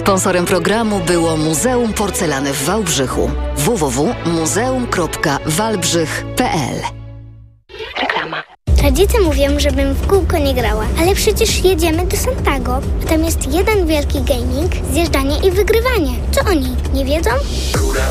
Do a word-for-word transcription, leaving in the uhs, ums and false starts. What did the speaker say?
Sponsorem programu było Muzeum Porcelany w Wałbrzychu. w w w kropka muzeum kropka wałbrzych kropka p l. Reklama. Rodzice mówią, żebym w kółko nie grała, ale przecież jedziemy do Santago, a tam jest jeden wielki gaming, zjeżdżanie i wygrywanie. Co oni, nie wiedzą? Góra